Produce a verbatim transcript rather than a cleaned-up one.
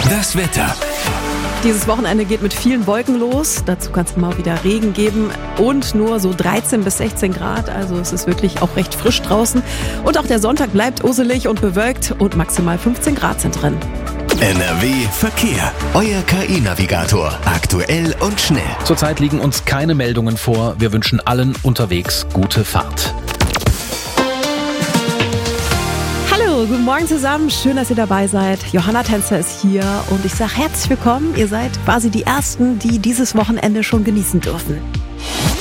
Das Wetter. Dieses Wochenende geht mit vielen Wolken los. Dazu kann es mal wieder Regen geben und nur so dreizehn bis sechzehn Grad. Also es ist wirklich auch recht frisch draußen. Und auch der Sonntag bleibt usselig und bewölkt und maximal fünfzehn Grad sind drin. N R W Verkehr. Euer K I-Navigator. Aktuell und schnell. Zurzeit liegen uns keine Meldungen vor. Wir wünschen allen unterwegs gute Fahrt. Hallo, guten Morgen zusammen. Schön, dass ihr dabei seid. Johanna Tänzer ist hier und ich sage herzlich willkommen. Ihr seid quasi die Ersten, die dieses Wochenende schon genießen dürfen.